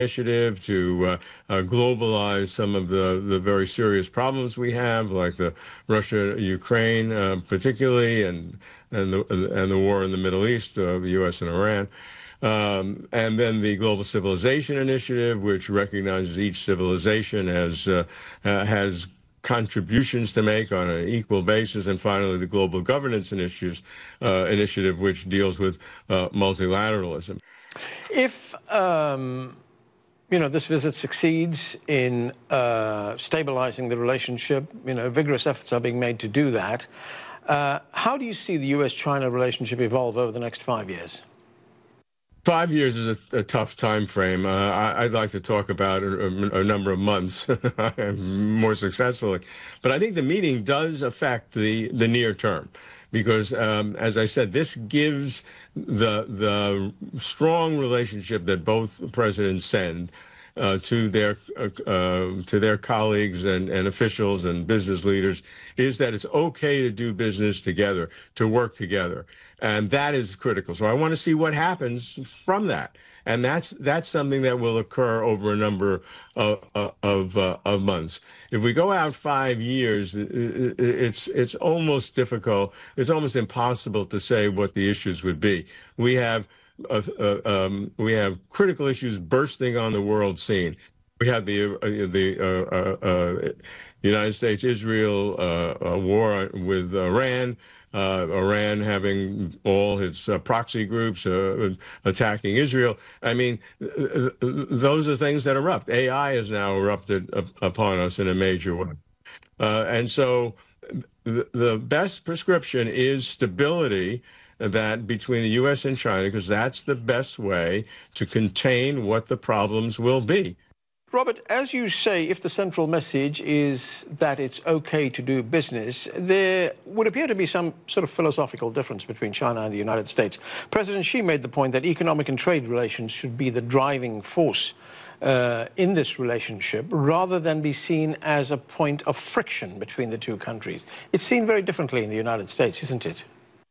initiative to globalize some of the very serious problems we have, like the Russia-Ukraine, particularly, and the war in the Middle East, the U.S. and Iran. And then the Global Civilization Initiative, which recognizes each civilization as has contributions to make on an equal basis, and finally the Global Governance Initiative, which deals with multilateralism. If this visit succeeds in stabilizing the relationship, vigorous efforts are being made to do that. How do you see the U.S.-China relationship evolve over the next 5 years? 5 years is a tough time frame. I'd like to talk about a number of months more successfully. But I think the meeting does affect the near term because, as I said, this gives the strong relationship that both presidents send to their colleagues and officials and business leaders is that it's okay to do business together, to work together. And that is critical. So I want to see what happens from that. And that's something that will occur over a number of months. If we go out 5 years, it's almost difficult. It's almost impossible to say what the issues would be. We have critical issues bursting on the world scene. We have the United States-Israel war with Iran. Iran having all its proxy groups attacking Israel. I mean, those are things that erupt. AI has now erupted upon us in a major way. And so the best prescription is stability that between the U.S. and China, because that's the best way to contain what the problems will be. Robert, as you say, if the central message is that it's okay to do business, there would appear to be some sort of philosophical difference between China and the United States. President Xi made the point that economic and trade relations should be the driving force in this relationship, rather than be seen as a point of friction between the two countries. It's seen very differently in the United States, isn't it?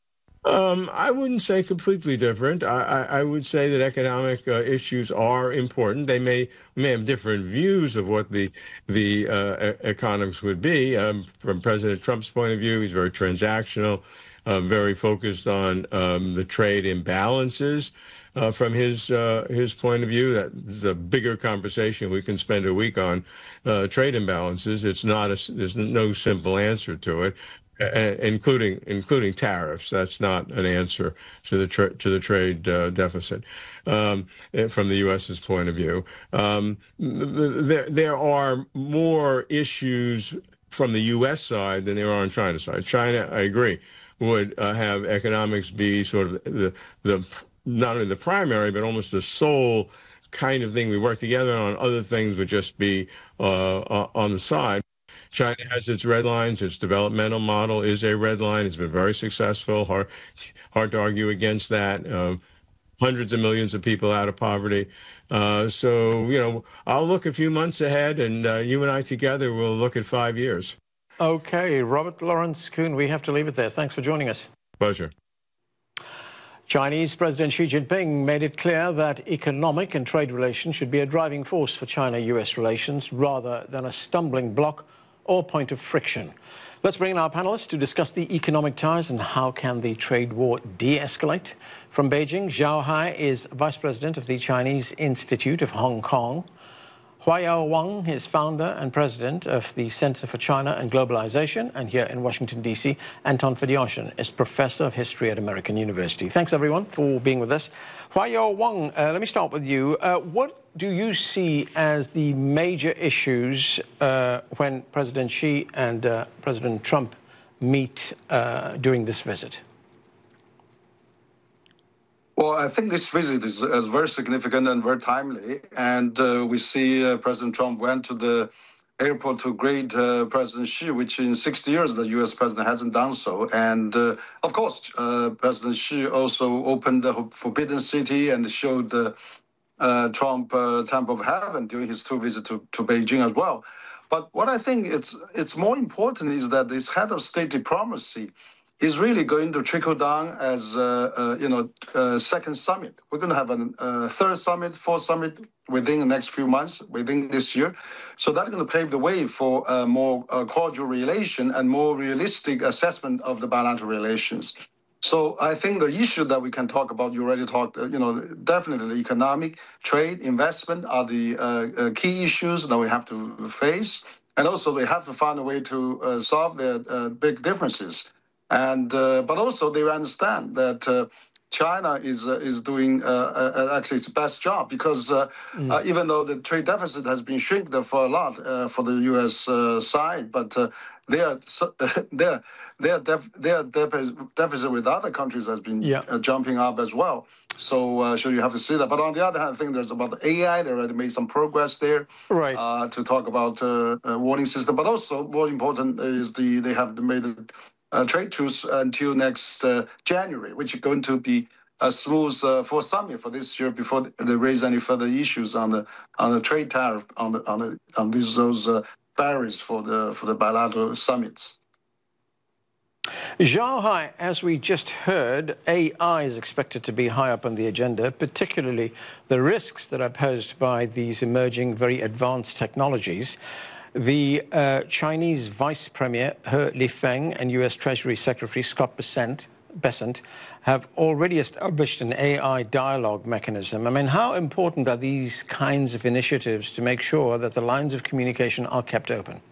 I wouldn't say completely different. I would say that economic issues are important. They may have different views of what the economics would be. From President Trump's point of view, he's very transactional, very focused on the trade imbalances. From his point of view, that's a bigger conversation. We can spend a week on trade imbalances. There's no simple answer to it. Including tariffs. That's not an answer to the trade deficit from the U.S.'s point of view. There are more issues from the U.S. side than there are on China's side. China, I agree, would have economics be sort of the not only the primary but almost the sole kind of thing we work together on. Other things would just be on the side. China has its red lines. Its developmental model is a red line. It's been very successful. Hard to argue against that. Hundreds of millions of people out of poverty. So, I'll look a few months ahead, and you and I together will look at 5 years. Okay, Robert Lawrence Kuhn, we have to leave it there. Thanks for joining us. Pleasure. Chinese President Xi Jinping made it clear that economic and trade relations should be a driving force for China-US relations rather than a stumbling block or point of friction. Let's bring in our panelists to discuss the economic ties and how can the trade war de-escalate. From Beijing, Zhao Hai is Vice President of the Chinese Institute of Hong Kong. Huaiyao Wang is founder and president of the Center for China and Globalization. And here in Washington, D.C., Anton Fedyoshin is professor of history at American University. Thanks, everyone, for being with us. Huaiyao Wang, let me start with you. What do you see as the major issues when President Xi and President Trump meet during this visit? Well, I think this visit is very significant and very timely. And we see President Trump went to the airport to greet President Xi, which in 60 years the U.S. president hasn't done so. And of course, President Xi also opened the Forbidden City and showed Trump Temple of Heaven during his two visits to Beijing as well. But what I think it's more important is that this head of state diplomacy is really going to trickle down as second summit. We're going to have a third summit, fourth summit within the next few months, within this year. So that's going to pave the way for a more cordial relation and more realistic assessment of the bilateral relations. So I think the issue that we can talk about, you already talked, definitely economic, trade, investment are the key issues that we have to face. And also we have to find a way to solve the big differences. And but also they understand that China is doing actually its best job because even though the trade deficit has been shrinking for a lot for the U.S. Side, but their deficit with other countries has been jumping up as well. So you have to see that. But on the other hand, I think there's about the AI. They already made some progress there, right? To talk about warning system. But also more important is they have made trade truce until next January, which is going to be a smooth for summit for this year before they raise any further issues on the trade tariff on those barriers for the bilateral summits. Zhao Hai, as we just heard, AI is expected to be high up on the agenda, particularly the risks that are posed by these emerging, very advanced technologies. The Chinese Vice Premier He Lifeng and U.S. Treasury Secretary Scott Bessent have already established an AI dialogue mechanism. I mean, how important are these kinds of initiatives to make sure that the lines of communication are kept open?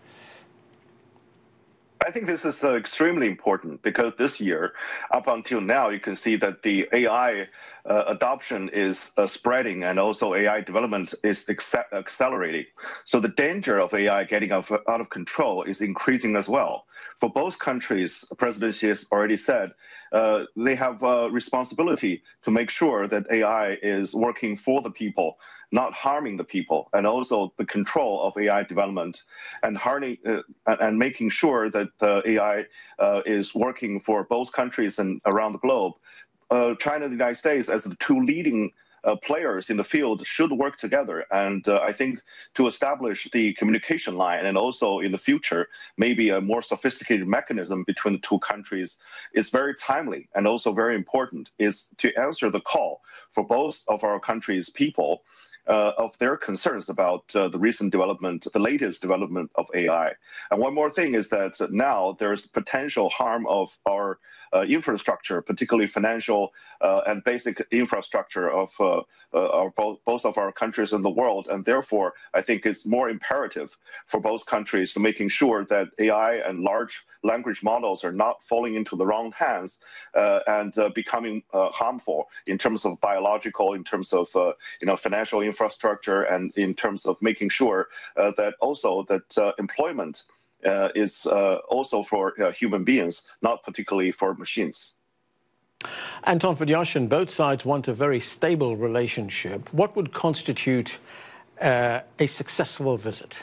I think this is extremely important because this year, up until now, you can see that the AI adoption is spreading and also AI development is accelerating. So the danger of AI getting out of control is increasing as well. For both countries, President Xi has already said they have a responsibility to make sure that AI is working for the people, not harming the people, and also the control of AI development and and making sure that AI is working for both countries and around the globe. China and the United States, as the two leading players in the field, should work together. And I think to establish the communication line and also in the future, maybe a more sophisticated mechanism between the two countries is very timely and also very important, is to answer the call for both of our countries' people of their concerns about the recent development, the latest development of AI. And one more thing is that now there's potential harm of our infrastructure, particularly financial and basic infrastructure of both of our countries in the world. And therefore, I think it's more imperative for both countries to making sure that AI and large language models are not falling into the wrong hands and becoming harmful in terms of biological, in terms of financial infrastructure, and in terms of making sure that also that employment is also for human beings, not particularly for machines. Anton Fedyashin, both sides want a very stable relationship. What would constitute a successful visit?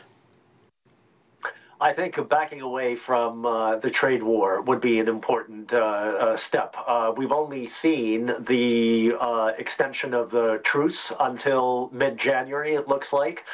I think backing away from the trade war would be an important step. We've only seen the extension of the truce until mid-January, it looks like.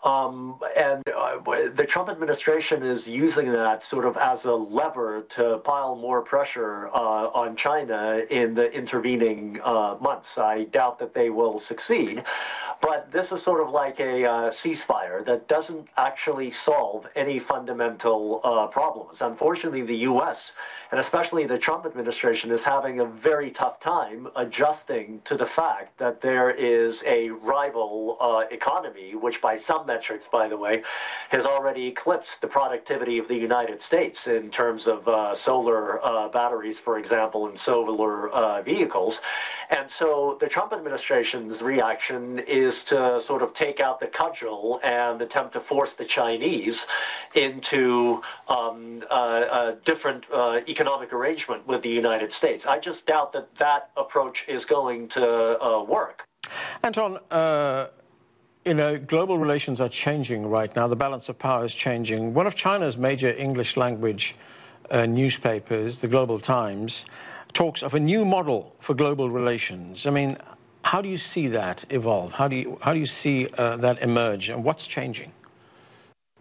The Trump administration is using that sort of as a lever to pile more pressure on China in the intervening months. I doubt that they will succeed, but this is sort of like a ceasefire that doesn't actually solve any fundamental problems. Unfortunately, the U.S. and especially the Trump administration is having a very tough time adjusting to the fact that there is a rival economy, which by some metrics, by the way, has already eclipsed the productivity of the United States in terms of solar batteries, for example, and solar vehicles. And so the Trump administration's reaction is to sort of take out the cudgel and attempt to force the Chinese into a different economic arrangement with the United States. I just doubt that that approach is going to work. Anton, global relations are changing right now. The balance of power is changing. One of China's major English language newspapers, the Global Times, talks of a new model for global relations. I mean, how do you see that evolve? How do you see that emerge, and what's changing?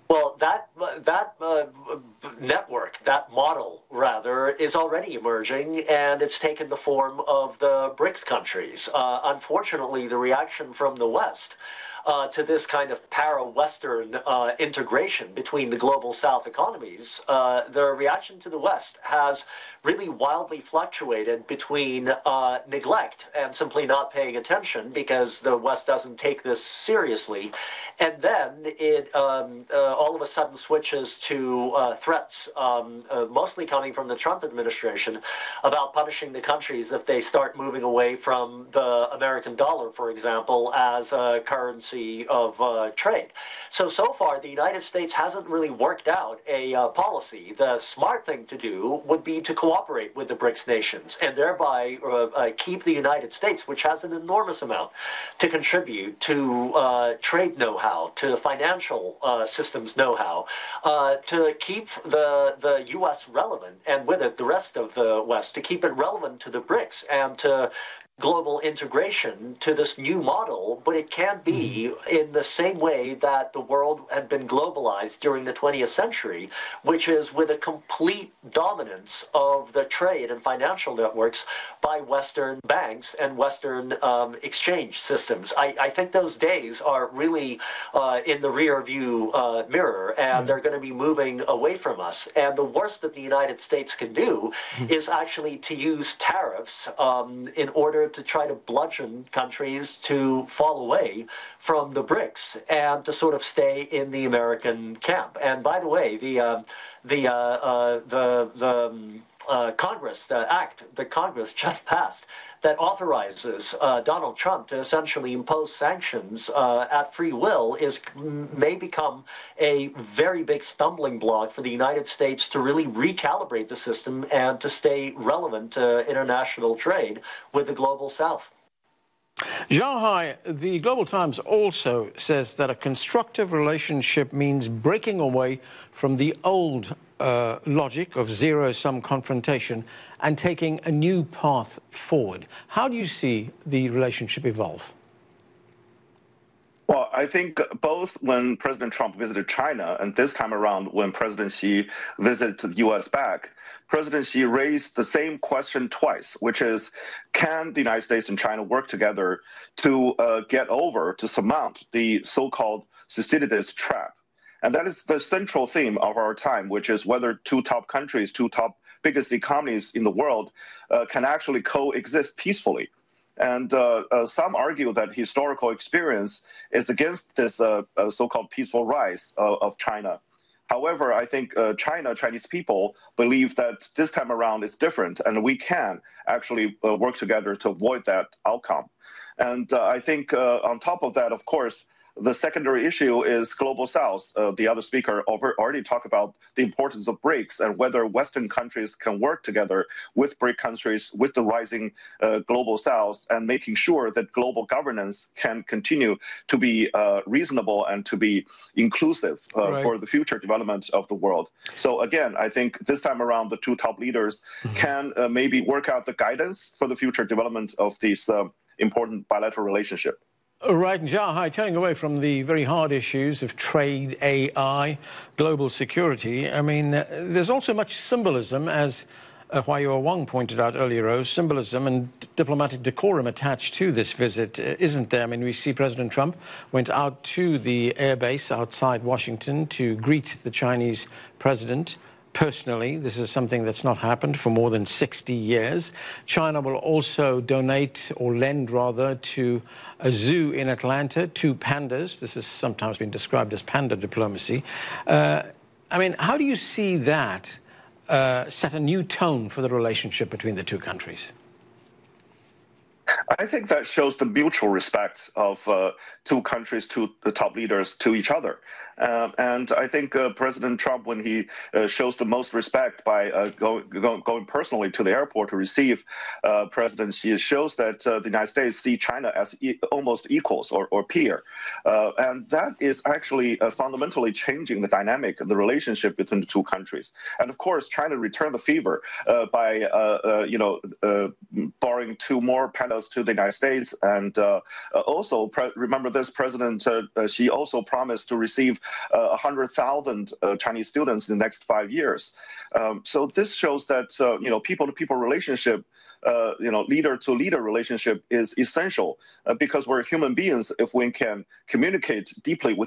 Well, that network, that model, rather, is already emerging, and it's taken the form of the BRICS countries. Unfortunately, the reaction from the West to this kind of para-Western integration between the global South economies, the reaction to the West has really wildly fluctuated between neglect and simply not paying attention because the West doesn't take this seriously, and then it all of a sudden switches to threats, mostly coming from the Trump administration, about punishing the countries if they start moving away from the American dollar, for example, as a currency of trade. So far, the United States hasn't really worked out a policy. The smart thing to do would be to cooperate with the BRICS nations and thereby keep the United States, which has an enormous amount to contribute to trade know-how, to financial systems know-how, to keep the U.S. relevant, and with it the rest of the West, to keep it relevant to the BRICS and to global integration to this new model, but it can't be in the same way that the world had been globalized during the 20th century, which is with a complete dominance of the trade and financial networks by Western banks and Western exchange systems. I think those days are really in the rear view mirror, and they're going to be moving away from us. And the worst that the United States can do is actually to use tariffs in order to try to bludgeon countries to fall away from the BRICS and to sort of stay in the American camp. And by the way, the Congress, the act that Congress just passed that authorizes Donald Trump to essentially impose sanctions at free will may become a very big stumbling block for the United States to really recalibrate the system and to stay relevant to international trade with the global South. Zhao Hai, the Global Times also says that a constructive relationship means breaking away from the old logic of zero-sum confrontation and taking a new path forward. How do you see the relationship evolve? Well, I think both when President Trump visited China and this time around when President Xi visited the U.S. back, President Xi raised the same question twice, which is, can the United States and China work together to to surmount the so-called Thucydides trap? And that is the central theme of our time, which is whether two top countries, two top biggest economies in the world can actually coexist peacefully. And some argue that historical experience is against this so-called peaceful rise of China. However, I think Chinese people believe that this time around is different, and we can actually work together to avoid that outcome. And I think on top of that, of course, the secondary issue is Global South. The other speaker already talked about the importance of BRICS and whether Western countries can work together with BRIC countries, with the rising Global South, and making sure that global governance can continue to be reasonable and to be inclusive for the future development of the world. So again, I think this time around, the two top leaders can maybe work out the guidance for the future development of this important bilateral relationship. Right, and Zhao Hai, turning away from the very hard issues of trade, AI, global security, I mean, there's also much symbolism, as Huaiyue Wang pointed out earlier, symbolism and diplomatic decorum attached to this visit, isn't there? I mean, we see President Trump went out to the airbase outside Washington to greet the Chinese president. Personally, this is something that's not happened for more than 60 years. China will also donate, or lend rather, to a zoo in Atlanta, 2 pandas. This has sometimes been described as panda diplomacy. I mean, how do you see that set a new tone for the relationship between the two countries? I think that shows the mutual respect of two countries, the top leaders, to each other. And I think President Trump, when he shows the most respect by going personally to the airport to receive President Xi, shows that the United States see China as almost equals or peer. And that is actually fundamentally changing the dynamic of the relationship between the two countries. And of course, China returned the favor by borrowing 2 more pandas to the United States. And also, remember this, President Xi also promised to receive 100,000 Chinese students in the next 5 years. So this shows that people-to-people relationship, leader-to-leader relationship is essential because we're human beings. If we can communicate deeply with